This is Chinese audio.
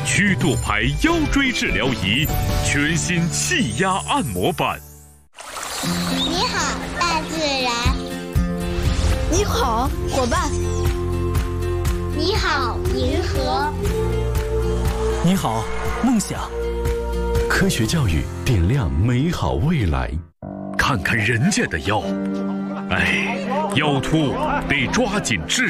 曲度牌腰椎治疗仪，全新气压按摩板。 你好，大自然。 你好，伙伴。 你好，银河。 你好，梦想。 科学教育点亮美好未来。 看看人家的腰，哎，腰突得抓紧治。